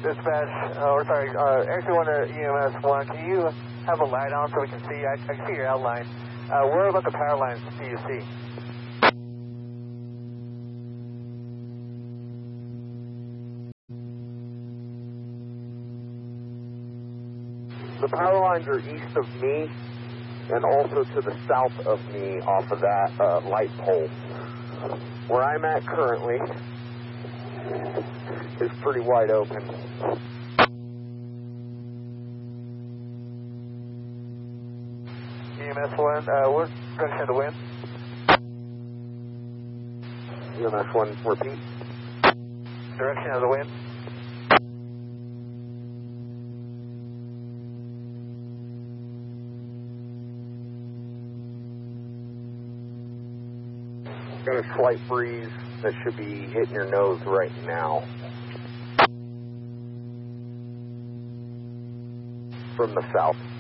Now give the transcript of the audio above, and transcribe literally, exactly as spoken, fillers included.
Dispatch, uh, or sorry, uh, actually one to E M S one, can you have a light on so we can see? I, I can see your outline. Uh, where about the power lines do you see? The power lines are east of me and also to the south of me off of that uh, light pole. Where I'm at currently is pretty wide open. E M S one, uh, what direction of the wind? E M S one, repeat. Direction of the wind? Got a slight breeze that should be hitting your nose right now. From the south.